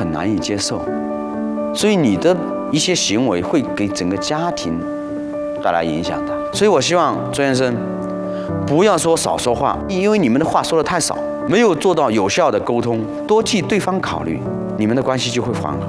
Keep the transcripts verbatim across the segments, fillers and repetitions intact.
很难以接受，所以你的一些行为会给整个家庭带来影响的。所以我希望周先生不要说少说话，因为你们的话说得太少，没有做到有效的沟通，多替对方考虑，你们的关系就会缓和。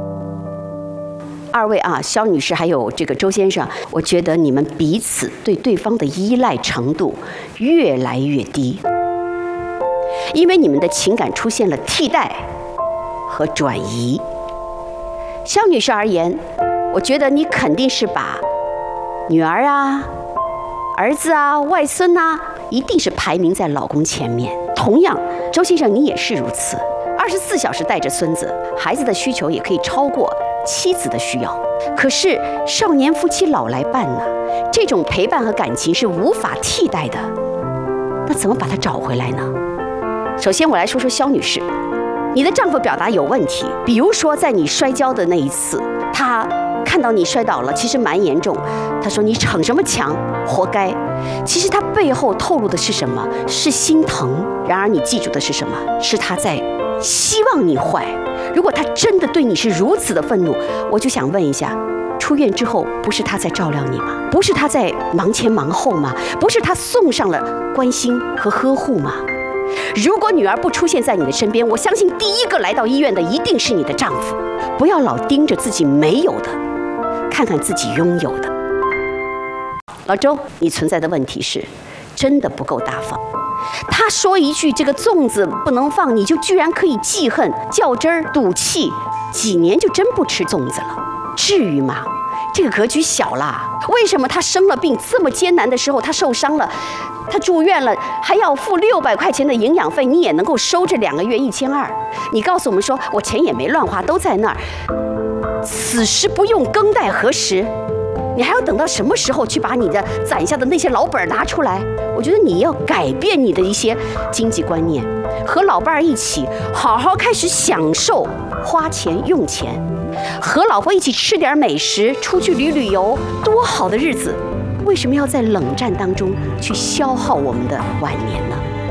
二位啊，肖女士还有这个周先生，我觉得你们彼此对对方的依赖程度越来越低，因为你们的情感出现了替代和转移。肖女士而言，我觉得你肯定是把女儿啊、儿子啊、外孙啊，一定是排名在老公前面。同样，周先生你也是如此，二十四小时带着孙子，孩子的需求也可以超过妻子的需要。可是少年夫妻老来伴呢，这种陪伴和感情是无法替代的。那怎么把它找回来呢？首先我来说说肖女士，你的丈夫表达有问题，比如说在你摔跤的那一次，他看到你摔倒了，其实蛮严重，他说你逞什么强，活该。其实他背后透露的是什么？是心疼。然而你记住的是什么？是他在希望你坏。如果他真的对你是如此的愤怒，我就想问一下，出院之后不是他在照料你吗？不是他在忙前忙后吗？不是他送上了关心和呵护吗？如果女儿不出现在你的身边，我相信第一个来到医院的一定是你的丈夫。不要老盯着自己没有的，看看自己拥有的。老周，你存在的问题是真的不够大方。他说一句这个粽子不能放，你就居然可以记恨、较真儿、赌气，几年就真不吃粽子了，至于吗？这个格局小啦。为什么他生了病这么艰难的时候，他受伤了，他住院了，还要付六百块钱的营养费，你也能够收这两个月一千二？你告诉我们说，我钱也没乱花，都在那儿。此时不用，更待何时？你还要等到什么时候去把你的攒下的那些老本拿出来？我觉得你要改变你的一些经济观念，和老伴儿一起好好开始享受花钱用钱，和老婆一起吃点美食，出去旅旅游，多好的日子！为什么要在冷战当中去消耗我们的晚年呢？